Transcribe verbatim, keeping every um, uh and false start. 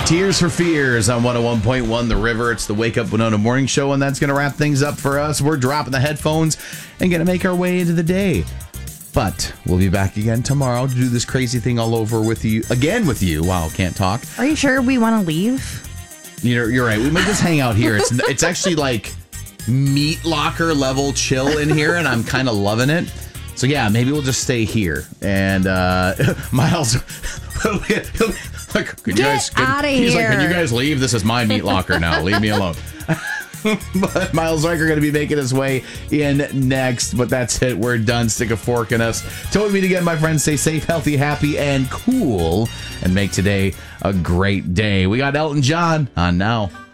Tears for Fears on one oh one point one The River. It's the Wake Up Winona Morning Show, and that's going to wrap things up for us. We're dropping the headphones and going to make our way into the day. But we'll be back again tomorrow to do this crazy thing all over with you. Again with you. Wow, can't talk. Are you sure we want to leave? You're, you're right. We might just hang out here. It's it's actually like meat locker level chill in here, and I'm kind of loving it. So yeah, maybe we'll just stay here. And uh, Miles, like, can you guys, can, outta he's here. like, can you guys leave? This is my meat locker now. Leave me alone. But Miles Riker going to be making his way in next. But that's it. We're done. Stick a fork in us. Till we meet again, my friends, stay safe, healthy, happy, and cool. And make today a great day. We got Elton John on now.